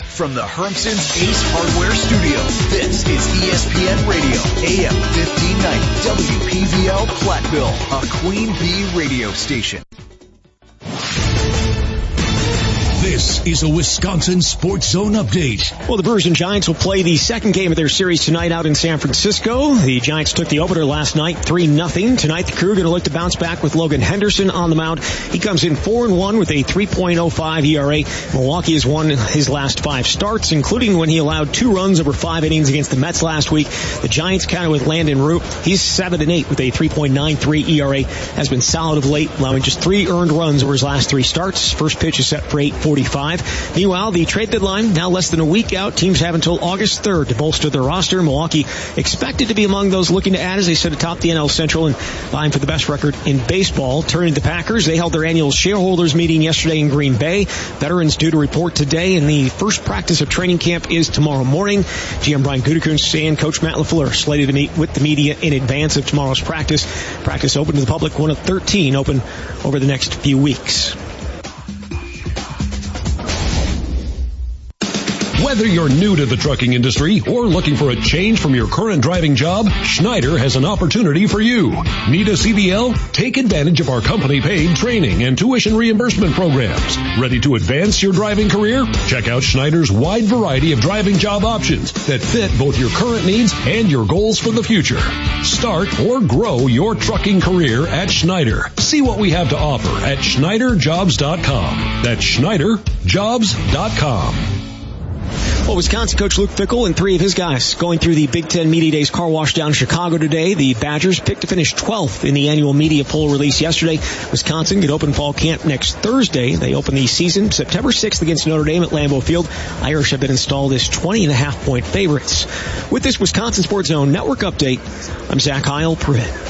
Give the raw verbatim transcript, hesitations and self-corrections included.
From the Hermson's Ace Hardware Studio, this is E S P N Radio, A M fifteen ninety, W P V L Platteville, a Queen Bee radio station. This is a Wisconsin Sports Zone update. Well, the Brewers and Giants will play the second game of their series tonight out in San Francisco. The Giants took the opener last night, three nothing. Tonight, the crew are going to look to bounce back with Logan Henderson on the mound. He comes in four and one with a three point oh five E R A. Milwaukee has won his last five starts, including when he allowed two runs over five innings against the Mets last week. The Giants counted with Landon Root. He's seven and eight with a three point nine three E R A. Has been solid of late, allowing just three earned runs over his last three starts. First pitch is set for eight forty-five. Meanwhile, the trade deadline now less than a week out. Teams have until August third to bolster their roster. Milwaukee expected to be among those looking to add as they sit atop the N L Central and vying for the best record in baseball. Turning to the Packers, they held their annual shareholders meeting yesterday in Green Bay. Veterans due to report today, and the first practice of training camp is tomorrow morning. G M Brian Gutekunst and Coach Matt LaFleur slated to meet with the media in advance of tomorrow's practice. Practice open to the public, one of thirteen open over the next few weeks. Whether you're new to the trucking industry or looking for a change from your current driving job, Schneider has an opportunity for you. Need a C D L? Take advantage of our company-paid training and tuition reimbursement programs. Ready to advance your driving career? Check out Schneider's wide variety of driving job options that fit both your current needs and your goals for the future. Start or grow your trucking career at Schneider. See what we have to offer at Schneider Jobs dot com. That's Schneider Jobs dot com. Well, Wisconsin coach Luke Fickell and three of his guys going through the Big Ten Media Days car wash down in Chicago today. The Badgers picked to finish twelfth in the annual media poll release yesterday. Wisconsin could open fall camp next Thursday. They open the season September sixth against Notre Dame at Lambeau Field. Irish have been installed as twenty and a half point favorites. With this Wisconsin Sports Zone Network update, I'm Zach Heil. Permit.